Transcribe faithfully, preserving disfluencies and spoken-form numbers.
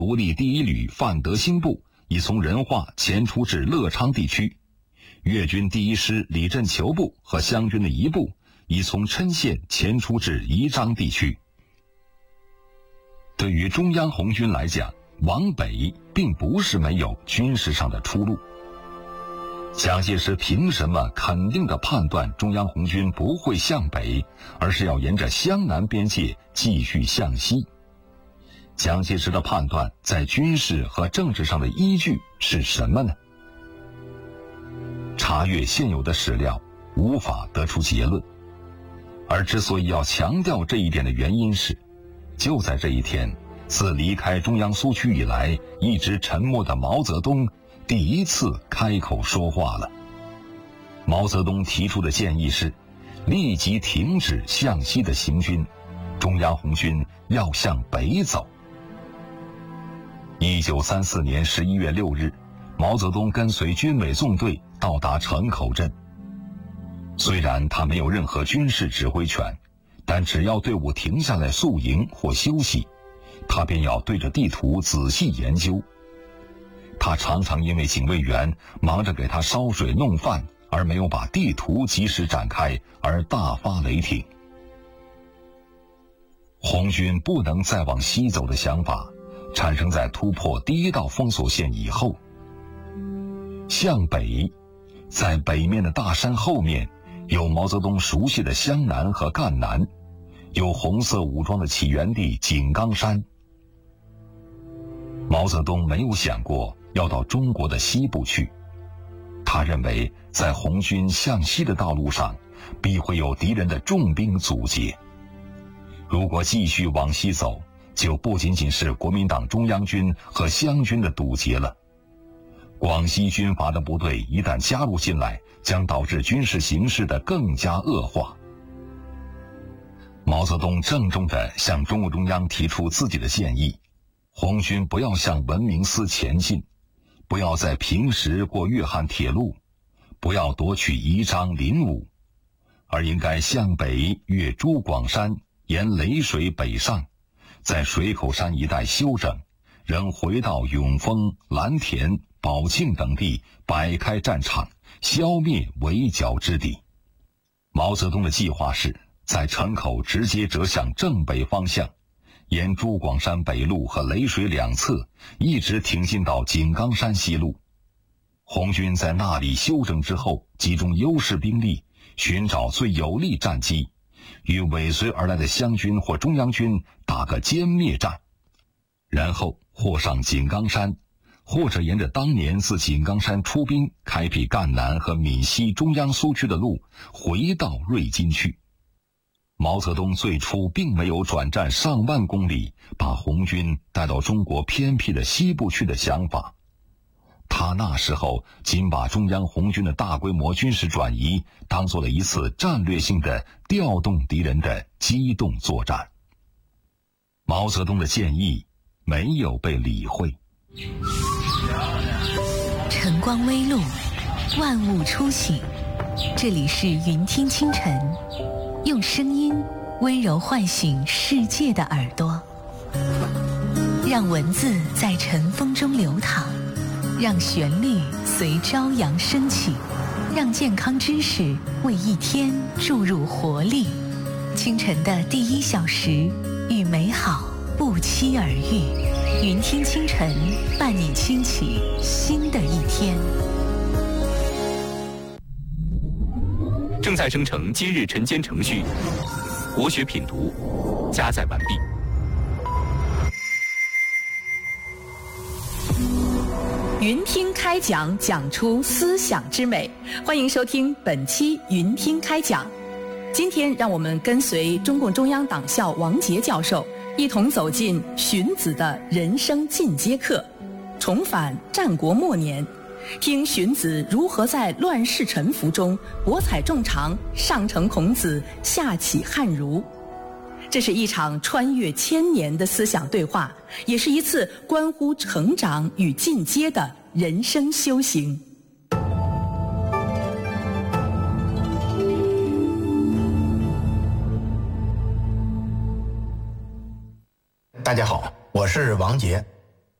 独立第一旅范德兴部已从仁化迁出至乐昌地区，粤军第一师李振球部和湘军的一部已从郴县迁出至宜章地区。对于中央红军来讲，往北并不是没有军事上的出路。蒋介石凭什么肯定地判断中央红军不会向北，而是要沿着湘南边界继续向西？蒋介石的判断在军事和政治上的依据是什么呢？查阅现有的史料，无法得出结论。而之所以要强调这一点的原因是，就在这一天，自离开中央苏区以来一直沉默的毛泽东第一次开口说话了。毛泽东提出的建议是立即停止向西的行军，中央红军要向北走。一九三四年十一月六日，毛泽东跟随军委纵队到达城口镇。虽然他没有任何军事指挥权，但只要队伍停下来宿营或休息，他便要对着地图仔细研究。他常常因为警卫员忙着给他烧水弄饭，而没有把地图及时展开，而大发雷霆。红军不能再往西走的想法产生在突破第一道封锁线以后。向北，在北面的大山后面有毛泽东熟悉的湘南和赣南，有红色武装的起源地井冈山。毛泽东没有想过要到中国的西部去，他认为在红军向西的道路上必会有敌人的重兵阻截，如果继续往西走，就不仅仅是国民党中央军和湘军的堵截了。广西军阀的部队一旦加入进来，将导致军事形势的更加恶化。毛泽东郑重地向中共中央提出自己的建议：红军不要向文明司前进，不要在平时过粤汉铁路，不要夺取宜章灵武，而应该向北越珠广山，沿雷水北上，在水口山一带休整，仍回到永丰、蓝田、宝庆等地摆开战场，消灭围剿之敌。毛泽东的计划是在城口直接折向正北方向，沿珠广山北路和雷水两侧一直挺进到井冈山西路。红军在那里休整之后，集中优势兵力，寻找最有利战机，与尾随而来的湘军或中央军打个歼灭战，然后或上井冈山，或者沿着当年自井冈山出兵开辟赣南和闽西中央苏区的路回到瑞金去。毛泽东最初并没有转战上万公里把红军带到中国偏僻的西部去的想法，他那时候仅把中央红军的大规模军事转移当做了一次战略性的调动敌人的机动作战。毛泽东的建议没有被理会。 晨光微露，万物初醒，这里是云听清晨，用声音温柔唤醒世界的耳朵，让文字在晨风中流淌，让旋律随朝阳升起，让健康知识为一天注入活力。清晨的第一小时，与美好不期而遇。云听清晨，伴你轻启新的一天。 正在生成今日晨间程序，国学品读加载完毕。 云听开讲，讲出思想之美。欢迎收听本期云听开讲。今天让我们跟随中共中央党校王杰教授一同走进荀子的人生进阶课，重返战国末年，听荀子如何在乱世沉浮中博采众长，上承孔子，下启汉儒。这是一场穿越千年的思想对话，也是一次关乎成长与进阶的人生修行。 大家好，我是王杰。